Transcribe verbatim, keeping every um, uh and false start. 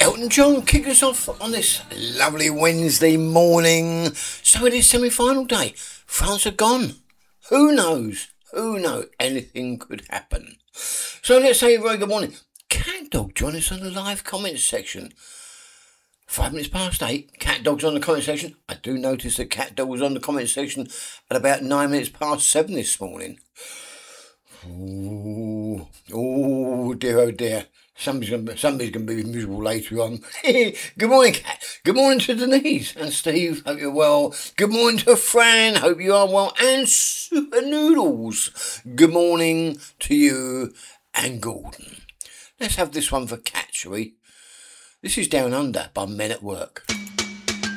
Elton John kick us off on this lovely Wednesday morning. So it is semi-final day. France are gone. Who knows? Who knows? Anything could happen. So let's say a very good morning. Cat Dog, join us on the live comments section. Five minutes past eight. Cat Dog's on the comment section. I do notice that Cat Dog was on the comment section at about nine minutes past seven this morning. Ooh, oh dear, oh dear. Somebody's going to somebody's going to be miserable later on. Good morning, Cat. Good morning to Denise and Steve. Hope you're well. Good morning to Fran. Hope you are well. And Super Noodles. Good morning to you and Gordon. Let's have this one for Cat, shall we? This is Down Under by Men at Work.